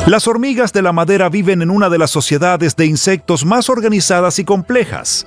Las hormigas de la madera viven en una de las sociedades de insectos más organizadas y complejas.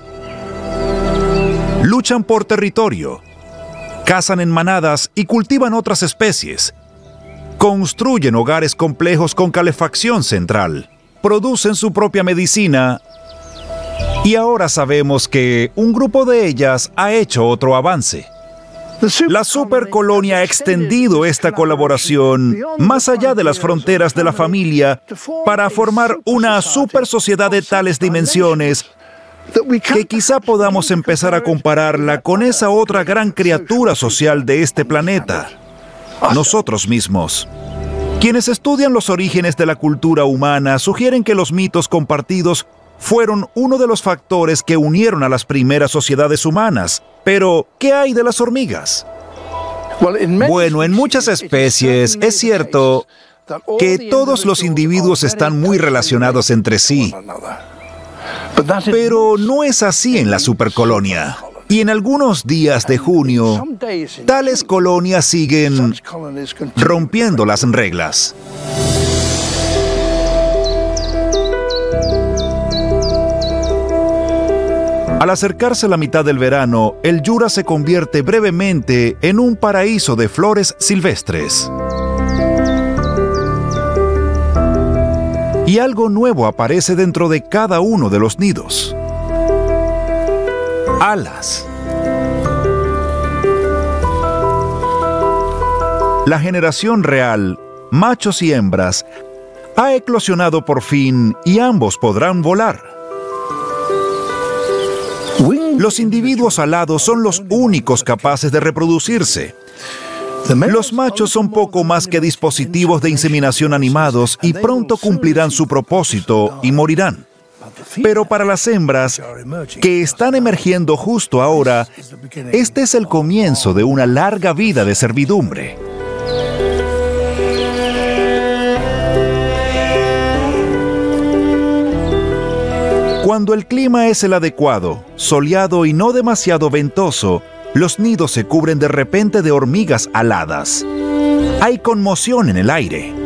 Luchan por territorio, cazan en manadas y cultivan otras especies. Construyen hogares complejos con calefacción central. Producen su propia medicina. Y ahora sabemos que un grupo de ellas ha hecho otro avance. La supercolonia ha extendido esta colaboración más allá de las fronteras de la familia para formar una supersociedad de tales dimensiones que quizá podamos empezar a compararla con esa otra gran criatura social de este planeta, nosotros mismos. Quienes estudian los orígenes de la cultura humana sugieren que los mitos compartidos fueron uno de los factores que unieron a las primeras sociedades humanas. Pero, ¿qué hay de las hormigas? Bueno, en muchas especies es cierto que todos los individuos están muy relacionados entre sí. Pero no es así en la supercolonia. Y en algunos días de junio, tales colonias siguen rompiendo las reglas. Al acercarse la mitad del verano, el Yura se convierte brevemente en un paraíso de flores silvestres. Y algo nuevo aparece dentro de cada uno de los nidos. Alas. La generación real, machos y hembras, ha eclosionado por fin y ambos podrán volar. Los individuos alados son los únicos capaces de reproducirse. Los machos son poco más que dispositivos de inseminación animados y pronto cumplirán su propósito y morirán. Pero para las hembras, que están emergiendo justo ahora, este es el comienzo de una larga vida de servidumbre. Cuando el clima es el adecuado, soleado y no demasiado ventoso, los nidos se cubren de repente de hormigas aladas. Hay conmoción en el aire.